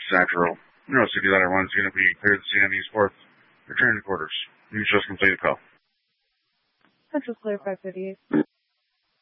Central. City Letter 1 is going to be cleared to scene on East 4th. Return to quarters. You just completed call. Central clear 538.